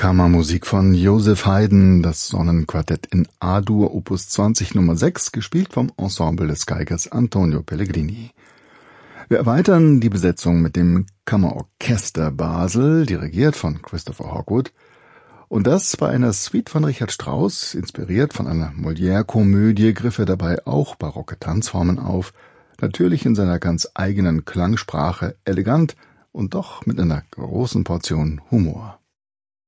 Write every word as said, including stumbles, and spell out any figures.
Kammermusik von Joseph Haydn, das Sonnenquartett in A-Dur, Opus zwanzig Nummer sechs, gespielt vom Ensemble des Geigers Antonio Pellegrini. Wir erweitern die Besetzung mit dem Kammerorchester Basel, dirigiert von Christopher Hogwood, und das bei einer Suite von Richard Strauss, inspiriert von einer Molière-Komödie, griff er dabei auch barocke Tanzformen auf, natürlich in seiner ganz eigenen Klangsprache, elegant und doch mit einer großen Portion Humor.